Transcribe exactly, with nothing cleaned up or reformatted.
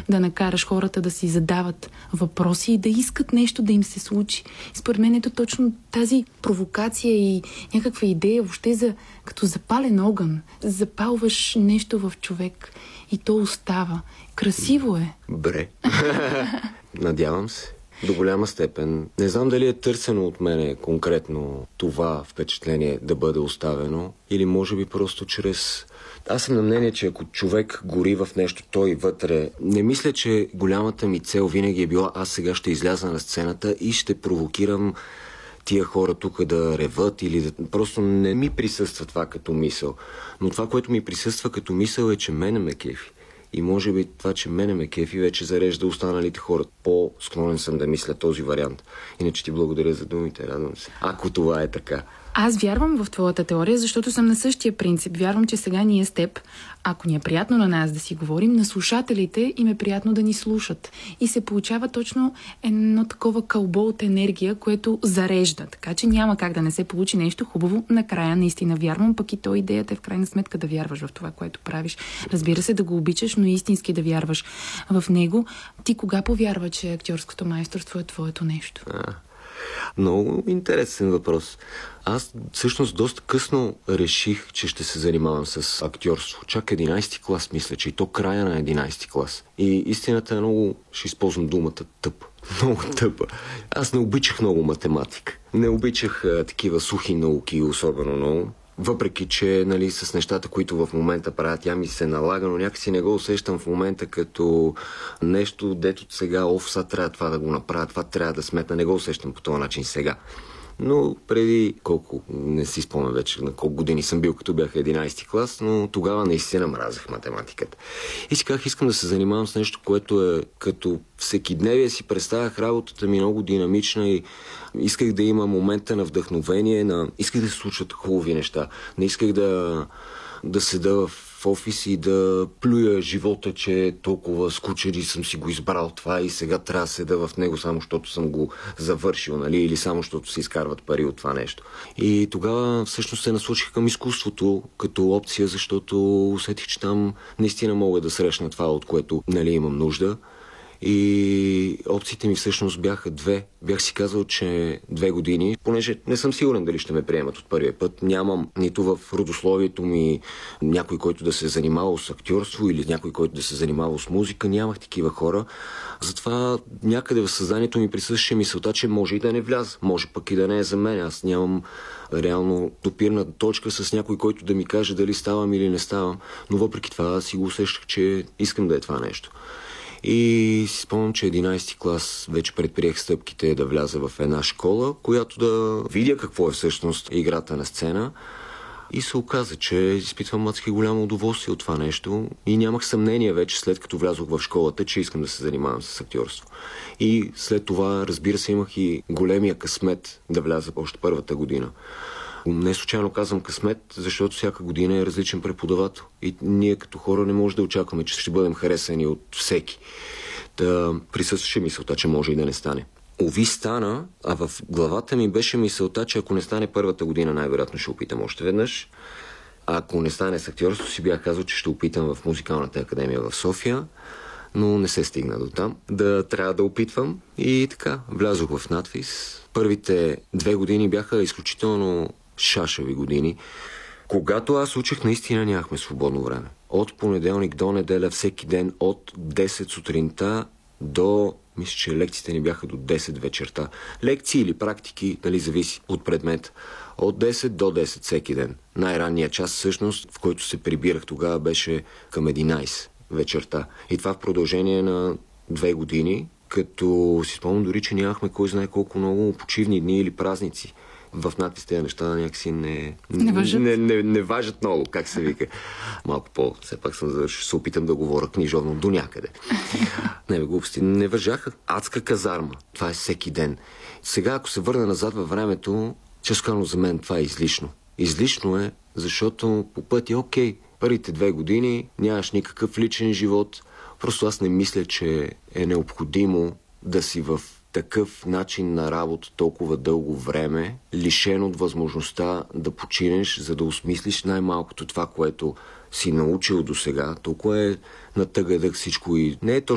да накараш хората да си задават въпроси и да искат нещо да им се случи. Според мен ето точно тази провокация и някаква идея въобще за като запален огън. Запалваш нещо в човек и то остава. Красиво е. Бре. Надявам се. До голяма степен. Не знам дали е търсено от мене конкретно това впечатление да бъде оставено, или може би просто чрез... Аз съм на мнение, че ако човек гори в нещо, той вътре... Не мисля, че голямата ми цел винаги е била аз сега ще изляза на сцената и ще провокирам тия хора тук да реват или да... Просто не ми присъства това като мисъл. Но това, което ми присъства като мисъл е, че мене ме кефи. И може би това, че мене ме кефи, вече зарежда останалите хора. По-склонен съм да мисля този вариант. Иначе ти благодаря за думите, радвам се. Ако това е така. Аз вярвам в твоята теория, защото съм на същия принцип. Вярвам, че сега ние с теб, ако ни е приятно на нас да си говорим, на слушателите им е приятно да ни слушат. И се получава точно едно такова кълбо от енергия, което зарежда. Така че няма как да не се получи нещо хубаво. Накрая наистина вярвам, пък и то идеята е в крайна сметка да вярваш в това, което правиш. Разбира се, да го обичаш, но истински да вярваш в него. Ти кога повярва, че актьорското майсторство е твоето нещо? А, много интересен въпрос. Аз всъщност доста късно реших, че ще се занимавам с актьорство. Чак единайсети клас, мисля, че и то края на единайсети клас. И истината е много, ще използвам думата, тъп. Много тъпа. Аз не обичах много математика. Не обичах а, такива сухи науки, особено много. Въпреки, че нали, с нещата, които в момента правят, тя ми се налага, но някакси не го усещам в момента като нещо, дето сега, оф, сега трябва това да го направя, това трябва да сметна. Не го усещам по този начин сега. Но преди колко, не си спомням вече на колко години съм бил, като бях единайсети клас, но тогава наистина мразех математиката. И си казах, искам да се занимавам с нещо, което е като всекидневие, си представях работата ми много динамична и исках да има момента на вдъхновение, на... исках да се случват хубави неща. Не исках да, да седа в офис и да плюя живота, че е толкова скучен и съм си го избрал това и сега трябва да седа в него само защото съм го завършил, нали? Или само защото се изкарват пари от това нещо. И тогава всъщност се насочих към изкуството като опция, защото усетих, че там наистина мога да срещна това, от което нали, имам нужда. И опциите ми всъщност бяха две. Бях си казал, че две години, понеже не съм сигурен дали ще ме приемат от първия път. Нямам нито в родословието ми някой, който да се е занимавал с актьорство или някой, който да се е занимавал с музика. Нямах такива хора. Затова някъде в съзнанието ми присъстваше мисълта, че може и да не вляза. Може пък и да не е за мен. Аз нямам реално допирна точка с някой, който да ми каже дали ставам или не ставам. Но въпреки това си го усещах, че искам да е това нещо. И си спомням, че единайсети клас вече предприех стъпките да вляза в една школа, която да видя какво е всъщност играта на сцена. И се оказа, че изпитвам адски голямо удоволствие от това нещо и нямах съмнение вече, след като влязох в школата, че искам да се занимавам с актьорство. И след това, разбира се, имах и големия късмет да вляза още първата година. Не случайно казвам късмет, защото всяка година е различен преподавател. И ние като хора не можем да очакваме, че ще бъдем харесани от всеки. Да присъстваше мисълта, че може и да не стане. Ови стана, а в главата ми беше мисълта, че ако не стане първата година, най-вероятно ще опитам още веднъж. А ако не стане с актьорство, си бях казал, че ще опитам в Музикалната академия в София, но не се стигна до там. Да трябва да опитвам и така, влязох в надвис. Първите две години бяха изключително шашави години. Когато аз учих, наистина нямахме свободно време. От понеделник до неделя, всеки ден, от десет сутринта до... Мисля, че лекциите ни бяха до десет вечерта. Лекции или практики, нали, зависи от предмет. От десет до десет всеки ден. Най-ранният час, всъщност, в който се прибирах тогава, беше към единайсет вечерта. И това в продължение на две години, като си спомням дори, че нямахме кой знае колко много почивни дни или празници. В надпис тези неща някакси не, не, важат. Не, не, не важат много, как се вика. Малко по, все пак съм завършил, се опитам да говоря книжовно до някъде. Не бе, глупости, не въжаха. Адска казарма, това е всеки ден. Сега, ако се върна назад във времето, честно казано за мен това е излишно. Излишно е, защото по пътя, окей, първите две години нямаш никакъв личен живот. Просто аз не мисля, че е необходимо да си в такъв начин на работа толкова дълго време, лишен от възможността да починеш, за да осмислиш най-малкото това, което си научил до сега. Толкова е на тъгъдък всичко и не е точно